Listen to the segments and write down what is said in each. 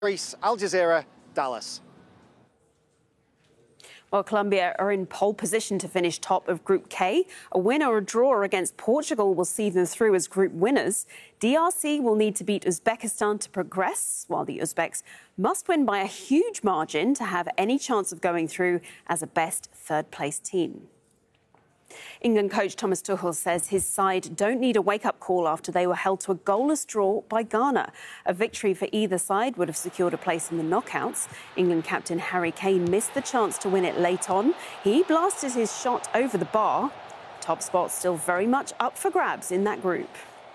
Greece, Al Jazeera, Dallas. Well, Colombia are in pole position to finish top of Group K. A win or a draw against Portugal will see them through as group winners. DRC will need to beat Uzbekistan to progress, while the Uzbeks must win by a huge margin to have any chance of going through as a best third-place team. England coach Thomas Tuchel says his side don't need a wake-up call after they were held to a goalless draw by Ghana. A victory for either side would have secured a place in the knockouts. England captain Harry Kane missed the chance to win it late on. He blasted his shot over the bar. Top spot still very much up for grabs in that group.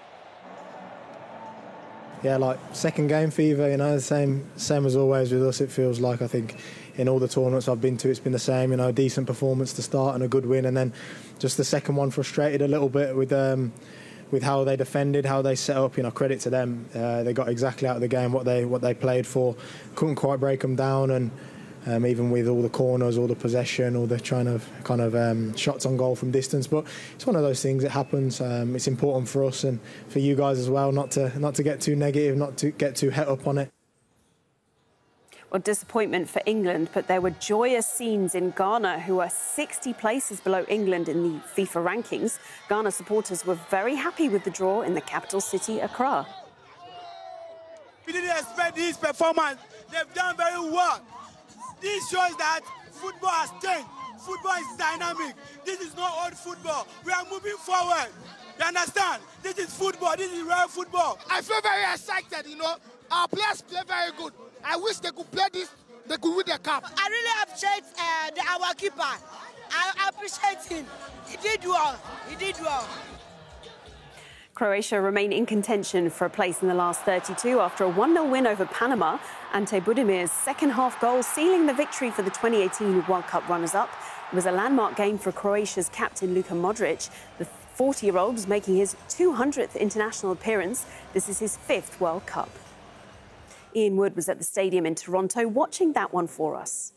Yeah, like second game fever, you know, same as always with us. It feels like, I think, in all the tournaments I've been to, it's been the same. You know, a decent performance to start and a good win, and then just the second one frustrated a little bit with how they defended, how they set up. You know, credit to them. They got exactly out of the game what they played for. Couldn't quite break them down, and even with all the corners, all the possession, all the trying of kind of shots on goal from distance. But it's one of those things. It happens. It's important for us and for you guys as well, not to get too negative, not to get too het up on it. Well, disappointment for England, but there were joyous scenes in Ghana, who are 60 places below England in the FIFA rankings. Ghana supporters were very happy with the draw in the capital city, Accra. We didn't expect this performance. They've done very well. This shows that football has changed. Football is dynamic. This is not old football. We are moving forward. You understand? This is football. This is real football. I feel very excited, you know. Our players play very good. I wish they could play this, they could win the cup. I really appreciate our keeper. I appreciate him. He did well. He did well. Croatia remain in contention for a place in the last 32 after a 1-0 win over Panama. Ante Budimir's second-half goal sealing the victory for the 2018 World Cup runners-up. It was a landmark game for Croatia's captain Luka Modric. The 40-year-old was making his 200th international appearance. This is his 5th World Cup. Ian Wood was at the stadium in Toronto watching that one for us.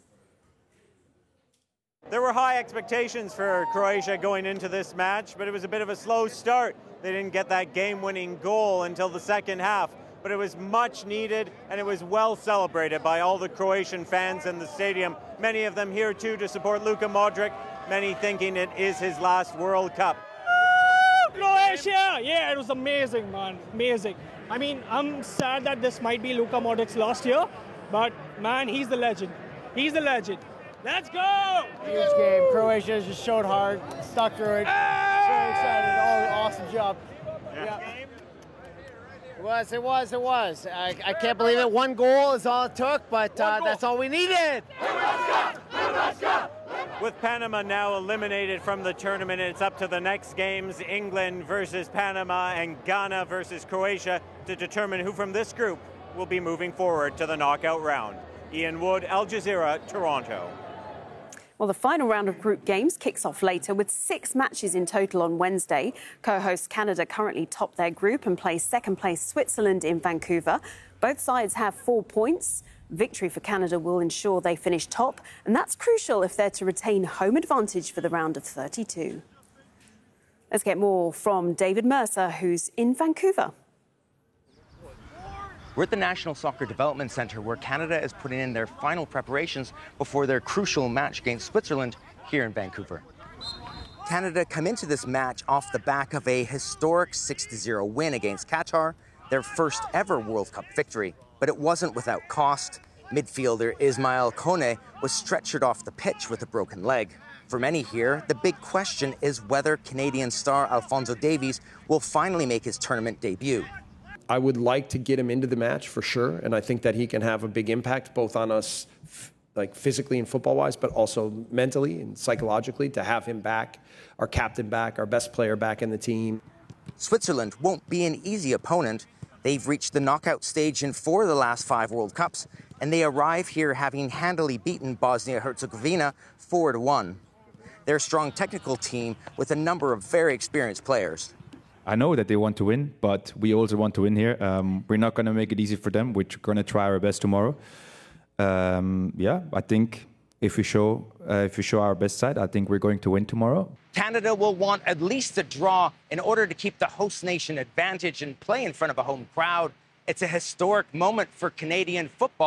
There were high expectations for Croatia going into this match, but it was a bit of a slow start. They didn't get that game-winning goal until the second half, but it was much needed, and it was well celebrated by all the Croatian fans in the stadium. Many of them here, too, to support Luka Modric, many thinking it is his last World Cup. Croatia! Yeah, it was amazing, man. Amazing. I mean, I'm sad that this might be Luka Modric's last year, but, man, he's the legend. He's the legend. Let's go! Huge game. Croatia just showed hard, stuck through it. So excited. Oh, awesome job. Yeah. It was. I can't believe it. One goal is all it took, but that's all we needed. With Panama now eliminated from the tournament, it's up to the next games, England versus Panama and Ghana versus Croatia, to determine who from this group will be moving forward to the knockout round. Ian Wood, Al Jazeera, Toronto. Well, the final round of group games kicks off later with 6 matches in total on Wednesday. Co-hosts Canada currently top their group and play second-place Switzerland in Vancouver. Both sides have 4 points. Victory for Canada will ensure they finish top, and that's crucial if they're to retain home advantage for the round of 32. Let's get more from David Mercer, who's in Vancouver. We're at the National Soccer Development Centre, where Canada is putting in their final preparations before their crucial match against Switzerland here in Vancouver. Canada come into this match off the back of a historic 6-0 win against Qatar, their first ever World Cup victory. But it wasn't without cost. Midfielder Ismail Kone was stretchered off the pitch with a broken leg. For many here, the big question is whether Canadian star Alphonso Davies will finally make his tournament debut. I would like to get him into the match for sure, and I think that he can have a big impact both on us like physically and football-wise, but also mentally and psychologically, to have him back, our captain back, our best player back in the team. Switzerland won't be an easy opponent. They've reached the knockout stage in 4 of the last 5 World Cups, and they arrive here having handily beaten Bosnia-Herzegovina 4-1. They're a strong technical team with a number of very experienced players. I know that they want to win, but we also want to win here. We're not going to make it easy for them. We're going to try our best tomorrow. I think if we show our best side, I think we're going to win tomorrow. Canada will want at least a draw in order to keep the host nation advantage and play in front of a home crowd. It's a historic moment for Canadian football.